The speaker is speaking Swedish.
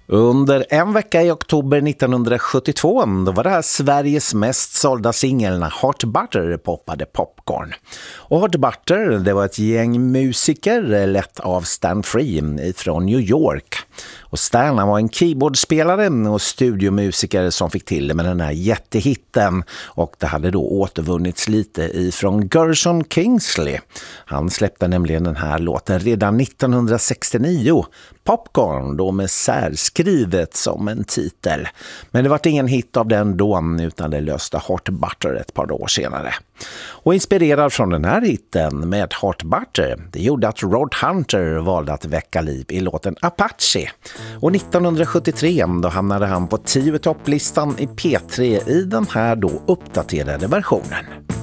Under en vecka i oktober 1972 då var det här Sveriges mest sålda singeln Hot Butter poppade Popcorn. Och Hot Butter, det var ett gäng musiker lett av Stan Free från New York. Och Stan var en keyboardspelare och studiomusiker som fick till med den här jättehitten, och det hade då återvunnits lite ifrån Gershon Kingsley. Han släppte nämligen den här låten redan 1969, Popcorn, då med särskrivet som en titel. Men det var ingen hit av den då, utan det löste Hot Butter ett par år senare. Och inspirerad från den här hitten med Hot Butter, det gjorde att Rod Hunter valde att väcka liv i låten Apache. Och 1973 då hamnade han på 10 topplistan i P3 i den här då uppdaterade versionen.